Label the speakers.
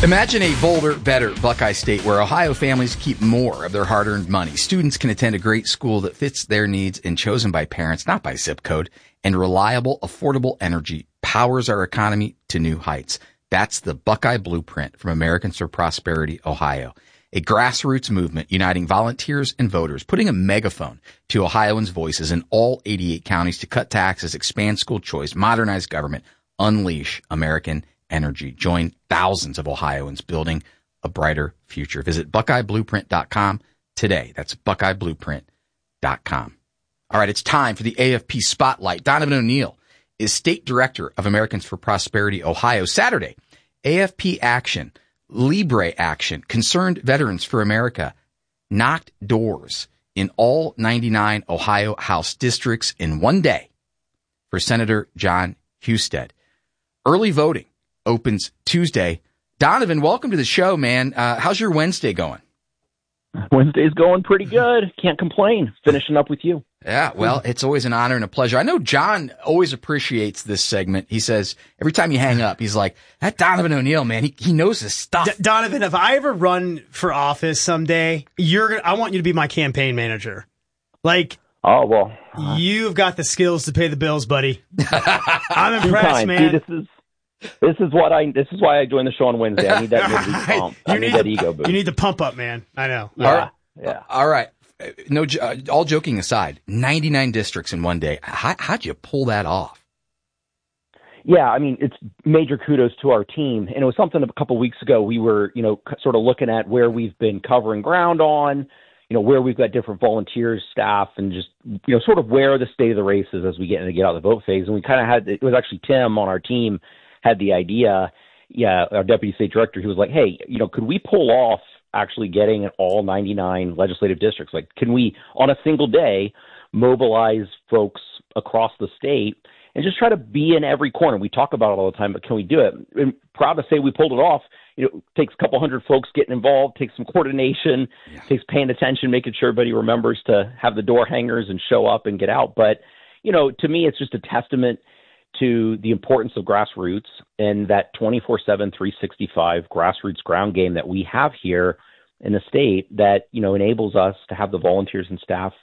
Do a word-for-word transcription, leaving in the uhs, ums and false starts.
Speaker 1: Imagine a bolder, better Buckeye State where Ohio families keep more of their hard-earned money. Students can attend a great school that fits their needs and chosen by parents, not by zip code. And reliable, affordable energy powers our economy to new heights. That's the Buckeye Blueprint from Americans for Prosperity, Ohio. A grassroots movement uniting volunteers and voters, putting a megaphone to Ohioans' voices in all eighty-eight counties to cut taxes, expand school choice, modernize government, unleash American energy. Join thousands of Ohioans building a brighter future. Visit Buckeye Blueprint dot com today. That's Buckeye Blueprint dot com. All right, it's time for the A F P Spotlight. Donovan O'Neill is State Director of Americans for Prosperity, Ohio. Saturday, A F P Action, Libre Action, Concerned Veterans for America knocked doors in all ninety-nine Ohio House districts in one day for Senator John Husted. Early voting opens Tuesday. Donovan, welcome to the show, man. Uh, how's your Wednesday going?
Speaker 2: Wednesday's going pretty good. Can't complain. Finishing up with you.
Speaker 1: Yeah, well, it's always an honor and a pleasure. I know John always appreciates this segment. He says every time you hang up, he's like, that Donovan O'Neill, man, he, he knows his stuff.
Speaker 3: D- Donovan, if I ever run for office someday, you're gonna, I want you to be my campaign manager. Like,
Speaker 2: oh, well, uh,
Speaker 3: you've got the skills to pay the bills, buddy. I'm impressed,
Speaker 2: kind.
Speaker 3: man.
Speaker 2: See, this is This is what I. This is why I joined the show on Wednesday. I need that midweek pump. I need, need that
Speaker 3: the,
Speaker 2: ego boost.
Speaker 3: You need the pump up, man. I know.
Speaker 2: Yeah,
Speaker 1: all right.
Speaker 2: yeah.
Speaker 1: All right. No, uh, all joking aside, ninety-nine districts in one day. How, how'd you pull that off?
Speaker 2: Yeah, I mean, it's major kudos to our team, and it was something a couple weeks ago. We were, you know, sort of looking at where we've been covering ground on, you know, where we've got different volunteers, staff, and just, you know, sort of where the state of the race is as we get into get out of the vote phase. And we kind of had, it was actually Tim on our team had the idea, yeah, our deputy state director, he was like, hey, you know, could we pull off actually getting all ninety-nine legislative districts? Like, can we, on a single day, mobilize folks across the state and just try to be in every corner? We talk about it all the time, but can we do it? And proud to say we pulled it off. You know, it takes a couple hundred folks getting involved, takes some coordination, yeah. takes paying attention, making sure everybody remembers to have the door hangers and show up and get out. But, you know, to me, it's just a testament to the importance of grassroots and that twenty-four seven, three sixty-five grassroots ground game that we have here in the state that, you know, enables us to have the volunteers and staff